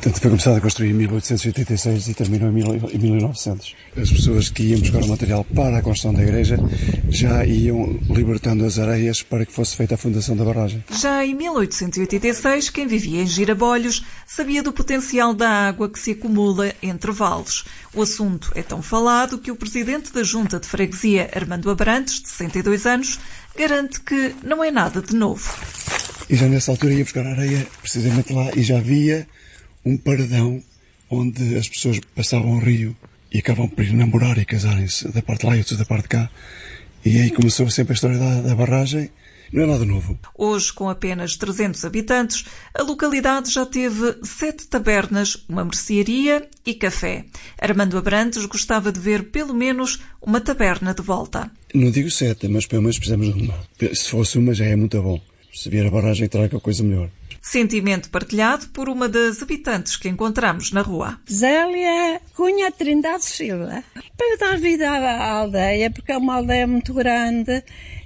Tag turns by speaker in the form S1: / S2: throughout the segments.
S1: Portanto, foi começado a construir em 1886 e terminou em 1900. As pessoas que iam buscar o material para a construção da igreja já iam libertando as areias para que fosse feita a fundação da barragem.
S2: Já em 1886, quem vivia em Girabolhos sabia do potencial da água que se acumula entre vales. O assunto é tão falado que o presidente da Junta de Freguesia, Armando Abrantes, de 62 anos, garante que não é nada de novo.
S1: E já nessa altura ia buscar areia, precisamente lá, e já havia um paredão onde as pessoas passavam o rio e acabam por ir namorar e casarem-se da parte de lá e outros da parte de cá. E aí começou sempre a história da barragem. Não é nada novo.
S2: Hoje, com apenas 300 habitantes, a localidade já teve 7 tabernas, uma mercearia e café. Armando Abrantes gostava de ver pelo menos uma taberna de volta.
S1: Não digo 7, mas pelo menos precisamos de uma. Se fosse uma já é muito bom. Se vier a barragem, traga coisa melhor.
S2: Sentimento partilhado por uma das habitantes que encontramos na rua.
S3: Zélia Cunha Trindade Silva. Para dar vida à aldeia, porque é uma aldeia muito grande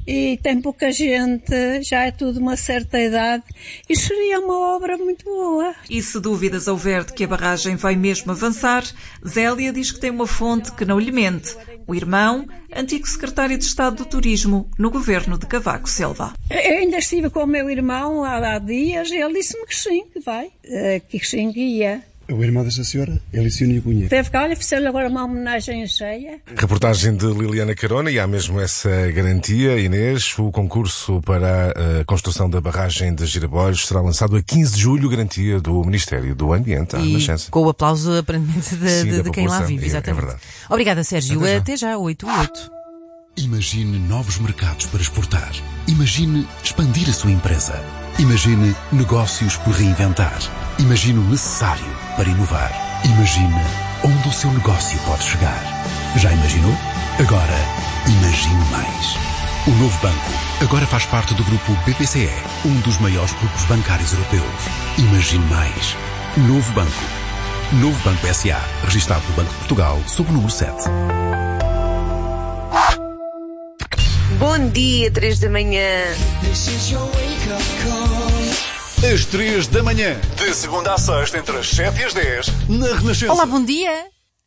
S3: e tem pouca gente, já é tudo uma certa idade, e seria uma obra muito boa.
S2: E se dúvidas houver de que a barragem vai mesmo avançar, Zélia diz que tem uma fonte que não lhe mente. O irmão, antigo secretário de Estado do Turismo no governo de Cavaco Silva.
S3: Eu ainda estive com o meu irmão há dias e ele disse-me que sim, que vai, que sim, que ia.
S1: O irmão desta senhora, Elicínia Cunha.
S3: Teve cá, olha, fizeram agora uma homenagem cheia.
S4: Reportagem de Liliana Carona, e há mesmo essa garantia, Inês. O concurso para a construção da barragem de Girabolhos será lançado a 15 de julho, garantia do Ministério do Ambiente.
S5: E com o aplauso, aparentemente, de quem lá vive. Exatamente.
S4: É verdade.
S5: Obrigada, Sérgio. Até já, 8 e 8.
S6: Imagine novos mercados para exportar. Imagine expandir a sua empresa. Imagine negócios por reinventar. Imagine o necessário para inovar. Imagine onde o seu negócio pode chegar. Já imaginou? Agora, imagine mais. O novo banco agora faz parte do grupo BPCE, um dos maiores grupos bancários europeus. Imagine mais. Novo banco. Novo Banco S.A., registado no Banco de Portugal, sob o número 7.
S7: Bom dia, 3 da manhã.
S8: Às 3 da manhã, de segunda a sexta, entre as 7 e as 10, na Renascença.
S5: Olá, bom dia.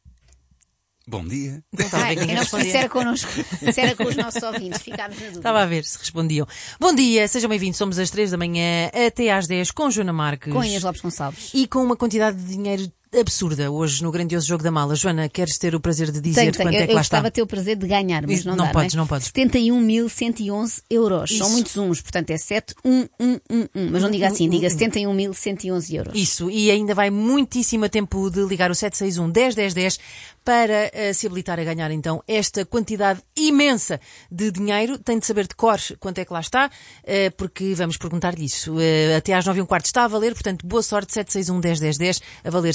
S8: Bom dia.
S9: Se era connosco, se era com os nossos ouvintes, ficámos na dúvida.
S5: Estava a ver se respondiam. Bom dia, sejam bem-vindos. Somos às 3 da manhã até às 10 com Joana Marques.
S9: Com Inês Lopes Gonçalves.
S5: E com uma quantidade de dinheiro absurda hoje no grandioso jogo da mala. Joana, queres ter o prazer de dizer quanto é que lá está?
S9: Eu gostava de ter o prazer de ganhar, mas não dá,
S5: podes,
S9: não é?
S5: não podes.
S9: 71.111 euros.
S5: Isso.
S9: São muitos uns, portanto é 71111. Mas não diga assim, diga 71.111 euros.
S5: Isso, e ainda vai muitíssimo a tempo de ligar o 761 10 10 10 para se habilitar a ganhar então esta quantidade imensa de dinheiro. Tem de saber de cor quanto é que lá está, porque vamos perguntar-lhe isso. Até às 9h15 está a valer, portanto, boa sorte, 761 10 10 10, a valer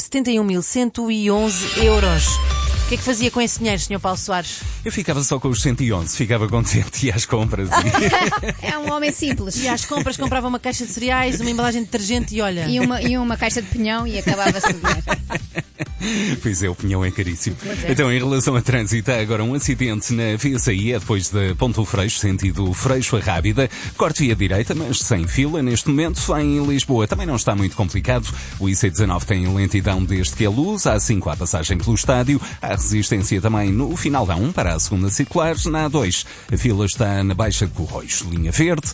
S5: 71.111 euros. O que é que fazia com esse dinheiro, Sr. Paulo Soares?
S10: Eu ficava só com os 111, ficava contente, ia às compras.
S9: É um homem simples.
S5: Ia às compras, comprava uma caixa de cereais, uma embalagem de detergente e olha...
S9: E uma caixa de pinhão e acabava-se o dinheiro.
S10: Pois é, o pinhão é caríssimo. Então, em relação a trânsito, há agora um acidente na via saída, depois da Ponto Freixo, sentido Freixo a Rábida. Corte via direita, mas sem fila. Neste momento, em Lisboa, também não está muito complicado. O IC19 tem lentidão desde que a luz. Há 5 à passagem pelo estádio. Há resistência também no final da 1 para a segunda circular. Na A2, a fila está na Baixa de Corroios. Linha verde,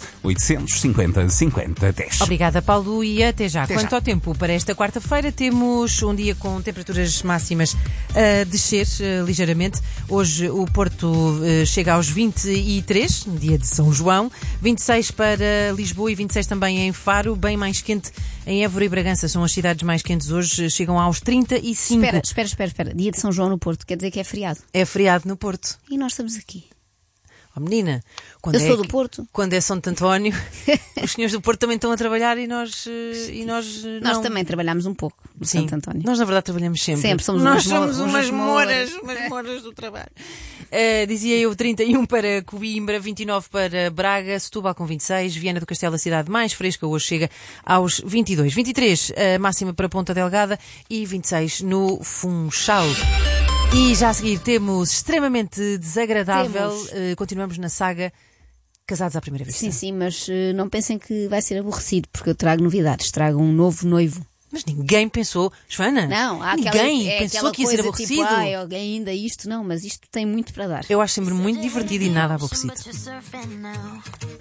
S10: 850-50-10.
S5: Obrigada, Paulo, e até já. Quanto ao tempo, para esta quarta-feira, temos um dia com temperaturas máximas a descer ligeiramente. Hoje o Porto chega aos 23, dia de São João, 26 para Lisboa e 26 também em Faro, bem mais quente em Évora e Bragança. São as cidades mais quentes hoje, chegam aos 35.
S9: Espera. Dia de São João no Porto, quer dizer que é feriado?
S5: É feriado no Porto.
S9: E nós estamos aqui.
S5: Oh, menina,
S9: eu sou do Porto.
S5: Quando é São António, os senhores do Porto também estão a trabalhar e nós não.
S9: Nós também trabalhamos um pouco no Santo António.
S5: Nós, na verdade, trabalhamos sempre.
S9: Sempre somos
S5: umas moras do trabalho. Dizia eu 31 para Coimbra, 29 para Braga, Setúbal com 26, Viana do Castelo, a cidade mais fresca, hoje chega aos 22. 23 a máxima para Ponta Delgada e 26 no Funchal. E já a seguir temos extremamente desagradável, continuamos na saga Casados à Primeira Vista.
S9: Sim, mas não pensem que vai ser aborrecido, porque eu trago novidades, trago um novo noivo.
S5: Mas ninguém pensou, Joana,
S9: Não, há
S5: ninguém pensou que ia ser
S9: coisa
S5: aborrecido.
S9: Tipo, ainda isto, não, mas isto tem muito para dar.
S5: Eu acho sempre muito divertido e nada aborrecido.